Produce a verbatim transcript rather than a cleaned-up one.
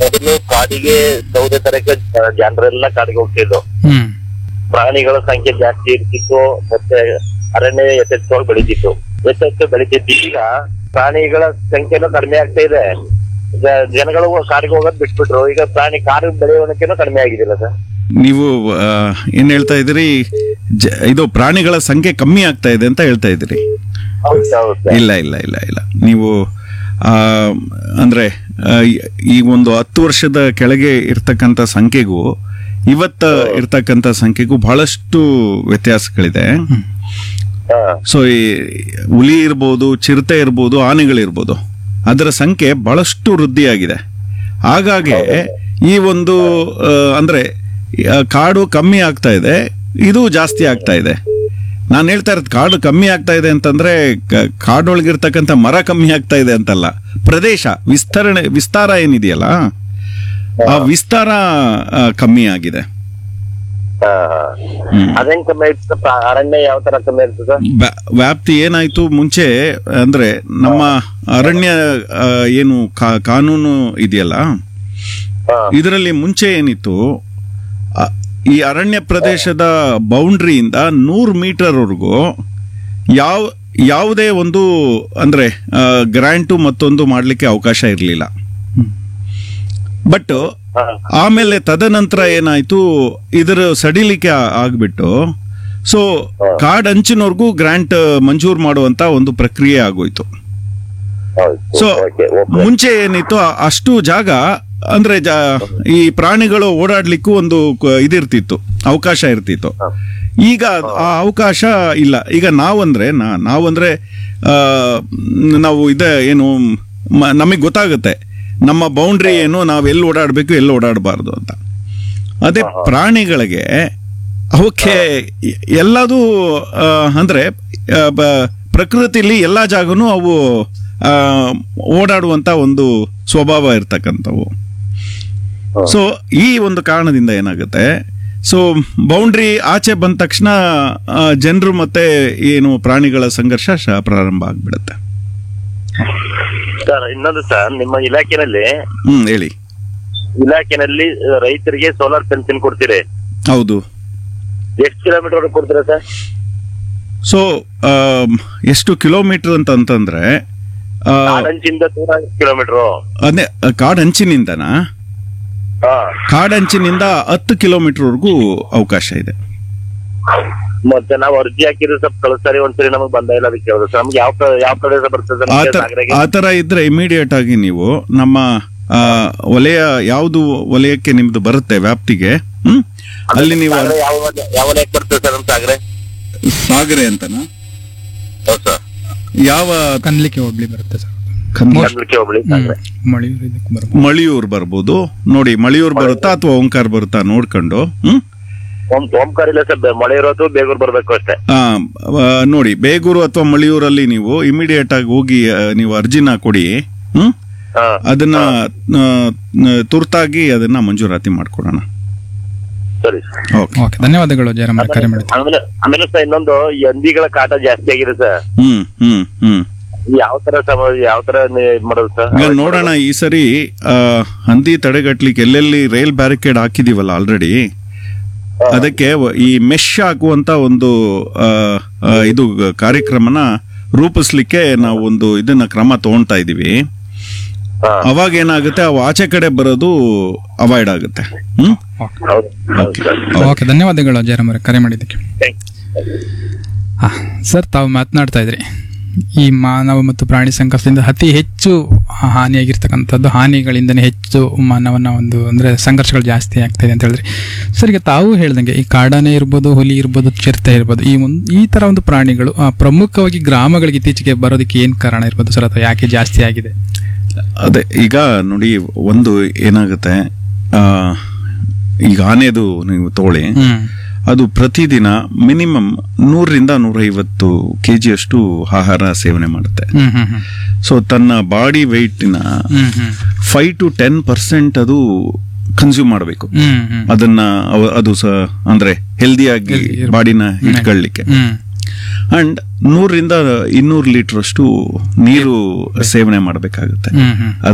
ಮೊದಲು ಕಾಡಿಗೆ ಸೌದೆ ತರಕ್ಕೆ ಜನರೆಲ್ಲ ಕಾಡಿಗೆ ಹೋಗ್ತಿದ್ರು. ಹ್ಮ್ ಪ್ರಾಣಿಗಳ ಸಂಖ್ಯೆ ಜಾಸ್ತಿ ಇರ್ತಿತ್ತು, ಮತ್ತೆ ಅರಣ್ಯ ಯಥೇಚ್ಛವಾಗಿ ಬೆಳಿತಿತ್ತು ಯಥೇಚ್ಛ ಬೆಳಿತಿತ್ತು. ಈಗ ಪ್ರಾಣಿಗಳ ಸಂಖ್ಯೆನೂ ಕಡಿಮೆ ಆಗ್ತಾ ಇದೆ. ಜ- ಜನಗಳು ಕಾಡಿಗೆ ಹೋಗೋದ್ ಬಿಟ್ಬಿಟ್ರು. ಈಗ ಪ್ರಾಣಿ ಕಾಡು ಬೆಳೆಯೋಣಕ್ಕೇನೂ ಕಡಿಮೆ ಆಗಿದಿಲ್ಲ ಸರ್. ನೀವು ಆ, ಏನ್ ಹೇಳ್ತಾ ಇದ್ದೀರಿ, ಜ- ಇದು ಪ್ರಾಣಿಗಳ ಸಂಖ್ಯೆ ಕಮ್ಮಿ ಆಗ್ತಾ ಇದೆ ಅಂತ ಹೇಳ್ತಾ ಇದ್ದೀರಿ? ಹೌದು ಹೌದು ಸರ್. ಇಲ್ಲ ಇಲ್ಲ ಇಲ್ಲ ಇಲ್ಲ ನೀವು ಆ, ಅಂದ್ರೆ ಆ, ಈ- ಈ ಒಂದು ಹತ್ತು ವರ್ಷದ ಕೆಳಗೆ ಇರ್ತಕ್ಕಂಥ ಸಂಖ್ಯೆಗೂ ಇವತ್ತ ಇರ್ತಕ್ಕಂಥ ಸಂಖ್ಯೆಗೂ ಬಹಳಷ್ಟು ವ್ಯತ್ಯಾಸಗಳಿದೆ. ಹಾ. ಸೊ ಈ ಹುಲಿ ಇರ್ಬೋದು, ಚಿರತೆ ಇರ್ಬೋದು, ಆನೆಗಳಿರ್ಬೋದು, ಅದರ ಸಂಖ್ಯೆ ಬಹಳಷ್ಟು ವೃದ್ಧಿಯಾಗಿದೆ. ಹಾಗಾಗಿ ಈ ಒಂದು ಆ, ಅಂದ್ರೆ ಆ, ಕಾಡು ಕಮ್ಮಿ ಆಗ್ತಾ ಇದೆ, ಇದು ಜಾಸ್ತಿ ಆಗ್ತಾ ಇದೆ. ನಾನು ಹೇಳ್ತಾ ಇರೋದು ಕಾಡು ಕಮ್ಮಿ ಆಗ್ತಾ ಇದೆ ಅಂತಂದ್ರೆ ಕ- ಕಾಡೊಳಗಿರ್ತಕ್ಕಂಥ ಮರ ಕಮ್ಮಿ ಆಗ್ತಾ ಇದೆ ಅಂತಲ್ಲ, ಪ್ರದೇಶ ವಿಸ್ತರಣೆ ವಿಸ್ತಾರ ಏನಿದೆಯಲ್ಲ ಆ ವಿಸ್ತಾರ ಆ, ಕಮ್ಮಿ ಆಗಿದೆ. ಹಾ, ಹಾ. ಅದೇನ್ ಕಮ್ಮಿ ಇರ್ತದೆ? ಪ್ರಾ- ಅರಣ್ಯ ಯಾವ ತರ ಕಮ್ಮಿ ಇರ್ತದೆ? ವ್ಯಾ- ವ್ಯಾಪ್ತಿ ಏನಾಯ್ತು, ಮುಂಚೆ ಅಂದ್ರೆ ನಮ್ಮ ಅರಣ್ಯ ಆ, ಏನು ಕಾ- ಕಾನೂನು ಇದೆಯಲ್ಲ, ಹಾ. ಇದರಲ್ಲಿ ಮುಂಚೆ ಏನಿತ್ತು, ಆ, ಈ ಅರಣ್ಯ ಪ್ರದೇಶದ ಬೌಂಡ್ರಿಯಿಂದ ನೂರು ಮೀಟರ್ ವರೆಗೂ ಯಾವ ಯಾವುದೇ ಒಂದು ಅಂದ್ರೆ ಗ್ರಾಂಟು ಮತ್ತೊಂದು ಮಾಡ್ಲಿಕ್ಕೆ ಅವಕಾಶ ಇರಲಿಲ್ಲ. ಬಟ್ ಹಾ. ಆಮೇಲೆ ತದನಂತರ ಏನಾಯ್ತು, ಇದರ ಸಡಿಲಿಕೆ ಆ- ಆಗ್ಬಿಟ್ಟು ಸೊ ಕಾಡಂಚಿನವರೆಗೂ ಗ್ರಾಂಟ್ ಮಂಜೂರು ಮಾಡುವಂತ ಒಂದು ಪ್ರಕ್ರಿಯೆ ಆಗೋಯ್ತು. ಹೌದು. So okay, okay. ಮುಂಚೆ ಏನಿತ್ತು ಆ- ಅಷ್ಟು ಜಾಗ ಅಂದ್ರೆ ಜಾ- ಈ ಪ್ರಾಣಿಗಳು ಓಡಾಡ್ಲಿಕ್ಕೂ ಒಂದು ಕ- ಇದಿರ್ತಿತ್ತು, ಅವಕಾಶ ಇರ್ತಿತ್ತು. ಈಗ ಆ ಅವಕಾಶ ಇಲ್ಲ. ಈಗ ನಾವಂದ್ರೆ ನಾ- ನಾವಂದ್ರೆ ಆ, ನಾವು ಇದ ಏನು ನಮಗೆ ಗೊತ್ತಾಗುತ್ತೆ ನಮ್ಮ ಬೌಂಡ್ರಿ ಏನು, ನಾವು ಎಲ್ಲಿ ಓಡಾಡಬೇಕು ಎಲ್ಲಿ ಓಡಾಡಬಾರ್ದು ಅಂತ. ಅದೇ ಪ್ರಾಣಿಗಳಿಗೆ ಅವಕ್ಕೆ ಎಲ್ಲದೂ ಆ, ಅಂದ್ರೆ ಆ, ಬ- ಪ್ರಕೃತಿಲಿ ಎಲ್ಲಾ ಜಾಗನೂ ಅವು ಆ, ಓಡಾಡುವಂತ ಒಂದು ಸ್ವಭಾವ ಇರ್ತಕ್ಕಂಥವು. ಸೊ ಈ ಒಂದು ಕಾರಣದಿಂದ ಏನಾಗುತ್ತೆ, ಸೊ ಬೌಂಡ್ರಿ ಆಚೆ ಬಂದ ತಕ್ಷಣ ಜನರು ಮತ್ತೆ ಏನು ಪ್ರಾಣಿಗಳ ಸಂಘರ್ಷ ಶ- ಪ್ರಾರಂಭ ಆಗ್ಬಿಡುತ್ತೆ. ಸರ್ ಇನ್ನೊಂದು ಸರ್, ನಿಮ್ಮ ಇಲಾಖೆನಲ್ಲಿ ಹ್ಮ್ ಹೇಳಿ. ಇಲಾಖೆನಲ್ಲಿ ರೈತರಿಗೆ ಸೋಲಾರ್ ಫೆನ್ಸಿಂಗ್ ಕೊಡ್ತೀರಿ, ಹೌದು. ಎಷ್ಟು ಕಿಲೋಮೀಟರ್ ವರೆಗೆ ಕೊಡ್ತೀರಾ ಸರ್? ಸೊ ಎಷ್ಟು ಕಿಲೋಮೀಟರ್ ಅಂತ ಅಂತಂದ್ರೆ ಆ, ಕಾಡಂಚಿಂದ ದೂರ ಎಷ್ಟು ಕಿಲೋಮೀಟರ್? ಅದೇ ಕಾಡಂಚಿನಿಂದನಾ, ಹಾ. ಕಾಡಂಚಿನಿಂದ ಹತ್ತು ಕಿಲೋಮೀಟರ್ ವರೆಗೂ ಅವಕಾಶ ಇದೆ. ಮತ್ತೆ ನಾವು ಅರ್ಜಿ ಹಾಕಿದ್ರೆ ಸ್ವಲ್ಪ ಕಳಿಸ್ತಾರೆ, ಒಂದ್ಸರಿ ನಮಗ್ ಬಂದ ಇಲ್ಲ ಅದಕ್ಕೆ ಕೇಳಿದ್ರು ಸರ್. ನಮ್ಗೆ ಯಾವ ಪ್ರ- ಯಾವ ಪ್ರದೇಶ ಬರ್ತದೆ ಆ ನಮ್ಗೆ ತರ ಸಾಗರಕ್ಕೆ? ಆ ತರ ಇದ್ರೆ ಇಮಿಡಿಯೇಟ್ ಆಗಿ ನೀವು ನಮ್ಮ ಆ, ವಲಯ ಯಾವುದು ವಲಯಕ್ಕೆ ನಿಮ್ದು ಬರುತ್ತೆ ವ್ಯಾಪ್ತಿಗೆ, ಹ್ಮ್ ಅಲ್ಲಿ ನೀವು ಸಾಗರ ಯಾವ ಯಾವ ವಲಯಕ್ಕೆ ಬರ್ತದೆ ಸರ್ ನಮ್ ಸಾಗರ? ಸಾಗರೆ ಅಂತನಾ, ಹೌದು ಸರ್. ಯಾವ ಕನ್ಲಿಕ್ಕೆ ಹೋಗ್ಲಿ ಬರುತ್ತೆ ಸರ್. ಖಂಡ- ಕರ್ನಾಟಕ ಹೋಬಳಿ ಸಾಗರ. ಮಳೆಯೂರು ಇದಕ್ಕೆ ಬರ್ಬೋದು. ಮಳಿಯೂರ್ ಬರ್ಬೋದು ನೋಡಿ, ಮಳಿಯೂರ್ ಬರುತ್ತಾ ಅಥವಾ ಓಂಕಾರ ಬರುತ್ತಾ ನೋಡ್ಕೊಂಡು, ಹ್ಮ್ ಓಂ ಓಂಕಾರ ಇಲ್ಲ ಸರ್, ಮಳೆ ಇರೋದು ಬೇಗೂರ್ ಬರ್ಬೇಕು ಅಷ್ಟೇ. ಆ, ಆ, ನೋಡಿ ಬೇಗೂರು ಅಥವಾ ಮಳಿಯೂರಲ್ಲಿ ನೀವು ಇಮಿಡಿಯೇಟ್ ಆಗಿ ಹೋಗಿ ಆ, ನೀವು ಅರ್ಜಿನ ಕೊಡಿ, ಹ್ಮ್ ಹಾ. ಅದನ್ನ ಆ, ತುರ್ತಾಗಿ ಅದನ್ನ ಮಂಜೂರಾತಿ ಮಾಡ್ಕೊಡೋಣ. ಸರಿ. ಓಕೆ. ಓಕೆ, ಧನ್ಯವಾದಗಳು ಜಯರಾಮ್ ಕರೆ ಮಾಡಿದ್ದು. ಆಮೇಲೆ ಆಮೇಲೆ ಸರ್ ಇನ್ನೊಂದು, ಈ ಹಂದಿಗಳ ಕಾಟ ಜಾಸ್ತಿ ಆಗಿದೆ ಸರ್. ಹ್ಮ್ ಹ್ಮ್ ಹ್ಮ್ ಯಾವ ತರ ಸಮ ಯಾವ ತರ ನಿ- ಇದ್ ಮಾಡೋದು ಸರ್? ಈಗ ನೋಡೋಣ, ಈ ಸರಿ ಆ, ಹಂದಿ ತಡೆಗಟ್ಲಿಕ್ಕೆ ಎಲ್ಲೆಲ್ಲಿ ರೈಲ್ ಬ್ಯಾರಿಕೇಡ್ ಹಾಕಿದೀವಲ್ಲ ಆಲ್ರೆಡಿ, ಅದಕ್ಕೆ ವ- ಈ ಮೆಶ್ ಹಾಕುವಂತ ಒಂದು ಆ, ಆ, ಇದು ಕಾರ್ಯಕ್ರಮನ ರೂಪಿಸ್ಲಿಕ್ಕೆ ನಾವು ಒಂದು ಇದನ್ನ ಕ್ರಮ ತಗೊಂತಾ ಇದೀವಿ. ಹಾ. ಅವಾಗ ಏನಾಗುತ್ತೆ, ಅವು ಆಚೆ ಕಡೆ ಬರೋದು ಅವಾಯ್ಡ್ ಆಗುತ್ತೆ. ಹ್ಮ್ ಹೌದು ಹೌದು ಸರ್. ಓಕೆ, ಧನ್ಯವಾದಗಳು ಜಯರಾಮ್ ಅವರೇ ಕರೆ ಮಾಡಿದ್ದಕ್ಕೆ. Thank you. ಹಾಂ ಸರ್, ತಾವು ಮಾತನಾಡ್ತಾ ಇದ್ರಿ ಈ ಮಾನವ ಮತ್ತು ಪ್ರಾಣಿ ಸಂಘರ್ಷದಿಂದ ಅತಿ ಹೆಚ್ಚು ಹಾನಿಯಾಗಿರ್ತಕ್ಕಂಥದ್ದು, ಹಾನಿಗಳಿಂದನೇ ಹೆಚ್ಚು ಮಾನವನ ಒಂದು ಅಂದರೆ ಸಂಘರ್ಷಗಳು ಜಾಸ್ತಿ ಆಗ್ತಾ ಇದೆ ಅಂತ ಹೇಳಿದ್ರಿ ಸರ್. ಈಗ ತಾವು ಹೇಳ್ದಂಗೆ ಈ ಕಾಡಾನೆ ಇರ್ಬೋದು, ಹುಲಿ ಇರ್ಬೋದು, ಚಿರತೆ ಇರ್ಬೋದು, ಈ ಒಂದು ಈ ಥರ ಒಂದು ಪ್ರಾಣಿಗಳು ಆ, ಪ್ರಮುಖವಾಗಿ ಗ್ರಾಮಗಳಿಗೆ ಇತ್ತೀಚೆಗೆ ಬರೋದಕ್ಕೆ ಏನು ಕಾರಣ ಇರ್ಬೋದು ಸರ್, ಅಥವಾ ಯಾಕೆ ಜಾಸ್ತಿ ಆಗಿದೆ? ಅದೇ ಈಗ ನೋಡಿ, ಒಂದು ಏನಾಗುತ್ತೆ, ಆ, ಈಗ ಆನೆದು ನೀವು ತಗೊಳ್ಳಿ, ಹ್ಮ್ ಅದು ಪ್ರತಿದಿನ ಮಿನಿಮಮ್ ನೂರರಿಂದ ನೂರೈವತ್ತು ಕೆ ಜಿಯಷ್ಟು ಆಹಾರ ಸೇವನೆ ಮಾಡುತ್ತೆ. ಹ್ಮ್ ಹ್ಮ್ ಹ್ಮ್ ಸೊ ತನ್ನ body ವೆಯ್ಟಿನ hmm hmm five to ten percent ಅದು ಕನ್ಸ್ಯೂಮ್ ಮಾಡಬೇಕು. ಹ್ಮ್ ಹ್ಮ್ ಅದನ್ನ ಅವ- ಅದು ಸ ಅಂದ್ರೆ ಹೆಲ್ದಿಯಾಗಿ Healthy ಇರ್ಬೇಕು. ಬಾಡಿನ ಇಟ್ಕೊಳ್ಳಿಕ್ಕೆ. ಹ್ಮ್ ಅಂಡ್ ನೂರರಿಂದ ಇನ್ನೂರು ಲೀಟರ್ ಅಷ್ಟು ನೀರು ಸೇವನೆ ಮಾಡಬೇಕಾಗುತ್ತೆ. ಹ್ಮ್ ಹ್ಮ್